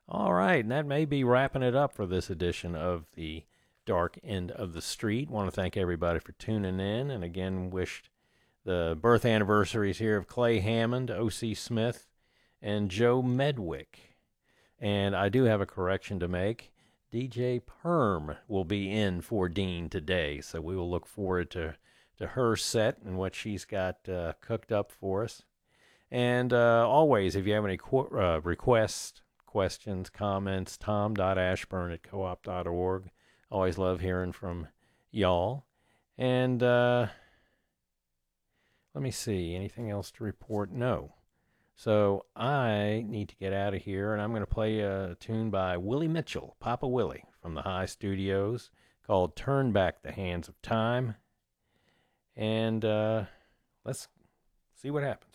All right, and that may be wrapping it up for this edition of the Dark End of the Street. Want to thank everybody for tuning in, and again, wished the birth anniversaries here of Clay Hammond, O.C. Smith, and Joe Medwick. And I do have a correction to make. DJ Perm will be in for Dean today, so we will look forward to her set and what she's got cooked up for us. And always, if you have any requests, questions, comments, tom.ashburn@coop.org. Always love hearing from y'all. And let me see, anything else to report? No. So I need to get out of here, and I'm going to play a tune by Willie Mitchell, Papa Willie, from the High Studios, called Turn Back the Hands of Time. And let's see what happens.